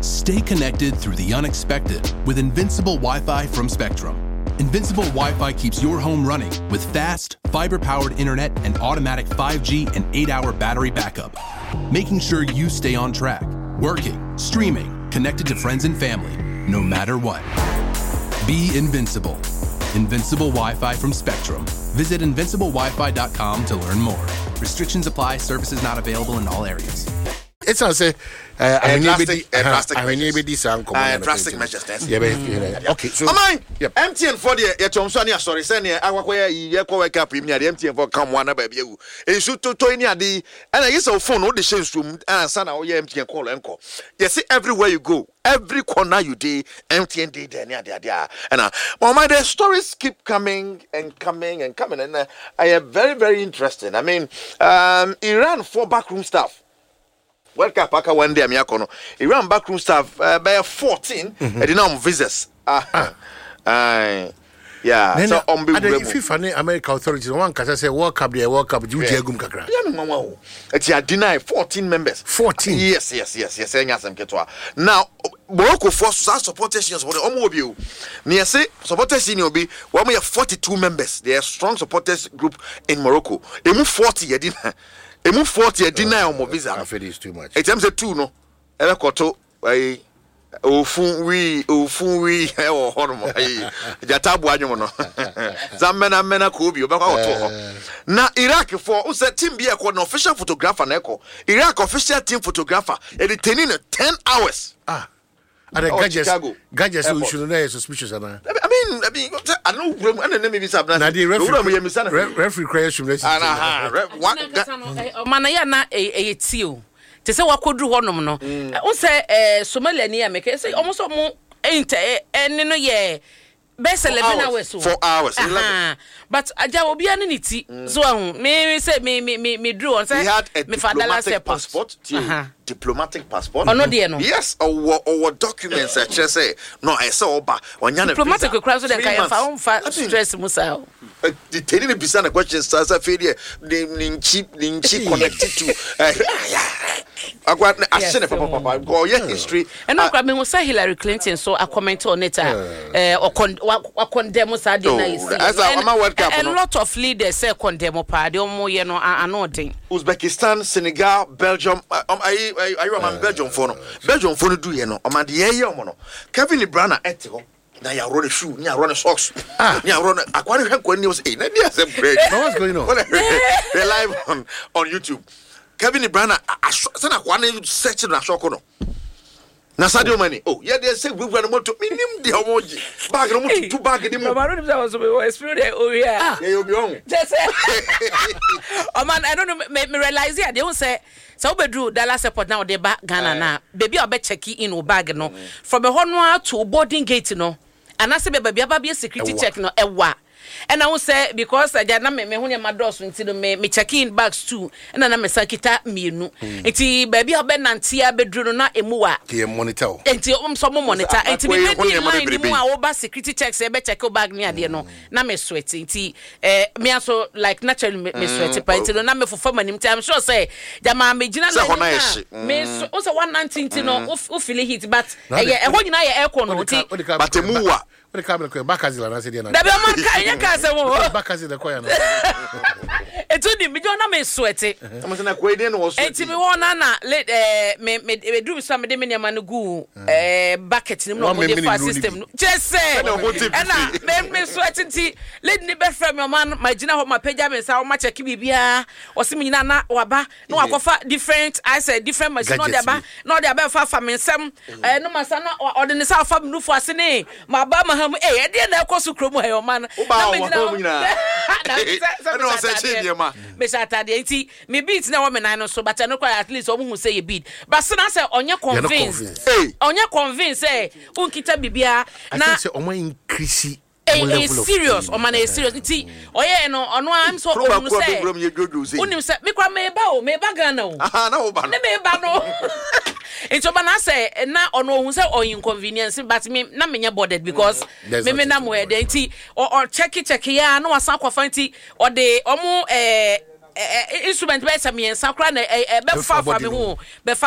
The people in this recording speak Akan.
Stay connected through the unexpected with Invincible Wi-Fi from Spectrum. Invincible Wi-Fi keeps your home running with fast, fiber-powered internet and automatic 5G and 8-hour battery backup, making sure you stay on track, working, streaming, connected to friends and family, no matter what. Be invincible. Invincible Wi-Fi from Spectrum. Visit invinciblewifi.com to learn more. Restrictions apply. Services not available in all areas. It's also drastic measures. Okay, so MTN for the Tomsonia, sorry, send you. I work where you wake up in the MTN for come one about you. It's to Tonya D. And I use a phone, all the shares room, and son of MTN call and call. You see, everywhere you go, every corner you do, MTN did, and my the stories keep coming and coming and coming, and I am very, very interesting. I mean, Iran for backroom staff. World Cup aka one day Amiakono. Iran backroom staff by 14 and now visitors. Yeah. So if you find American authorities one can say World Cup you jegum kakra. Yeah, mama. It's deny 14 members. 14. Yes. Now Morocco force supporters for the Omobiu. Near say supporters in Obi, one we have 42 members. They are strong supporters group in Morocco. They move 40 yedina. They move 40 deny on visa. I feel it's too much. It's two no. Ela koto ai ofunwi or hormo ai jatabu anyo no. Zamena mena ko bi obakwa oto. Na Iraq for us team be an official photographer na eko. Iraq official team photographer e detaining 10 hours. And the gadgets we should know is suspicious. I mean, I don't know. I don't know. Maybe some. Now the referee creation. Manaya na a tio. To say what could do one no. On say Somalia near me. Say almost more ain't no yeah. Best 11 hours. 4 hours. But I will be an inity. So me say me drew on say he had a diplomatic passport. Diplomatic passport. Oh no dear no. Yes, or documents that just say no I saw ba diplomatic crowd so they can found stress musa. The telling me beside the question starts a failure ninchi connected to I seen papa go your history. And no grab me was Hillary Clinton so I comment on it or condemn us and a lot of leaders say condemn party omo ye no anointing. Uzbekistan, Senegal, Belgium I remember Belgium for no do ye no o de ye no Kevin De Bruyne ete na ya run shoe na run socks na run akwani hwenko ni was na dia say break. What's going on? They live on YouTube. Kevin De Bruyne sana kwani search na shoko no na Sadio Mane yeah they say we run moto minim de omoji bag no moto two bag de mo mama no say was experience yeah you be on just oh man I don't know me realize here they won't say so bedru Dallas airport now they back Ghana na baby obe check in o bag no from a honwa to boarding gate no and I say baby aba be security check no ewa. And I will say because I na me hu my doors until me check in bags too and na me sakita mienu enti baby obe nantia bedru na emuwa ke monitor enti so monitor enti me line mu a oba security checks e be check bag ni ade no na me sweat enti me aso like naturally me sweat pa enti no na me fofa manim ti I'm sure say jama me gina na me so 119 no o feel heat but e ho nyina ye aircon no enti but emuwa the camera Bakazila na say dey na da be man kan ka say wo Bakazila koya no etudi mi jona me sweat am say na kwede no was enti mi wona na me do so me de me nyama no gu bucket ni no mo dey for system no just say and me sweat enti lady ni be frame me man ma gina ho ma page me say o ma check bibia o se me nyina na waba no akofa different I say different machine no dey ba fa me nsem no masa na o de ne sa fa me no fo ase ne ma ba ma ham e dey na ekosu kromu he o man na me gina no say chie ma me Saturday enti me beat na wo me nan no so but no at least o mu say e beat but say na say onye convince say unkita bibia na say o mo increase serious o man serious nti oye no ono am so o say unim say me kwa me ba Ghana o na wo ba me ba no enti ba na say na ono ohun say o inconvenience but me na me bothered because me na mo e dey nti or check ya na wasan kwafa nti o de omo instrument be say me ensakra na be fa me ho be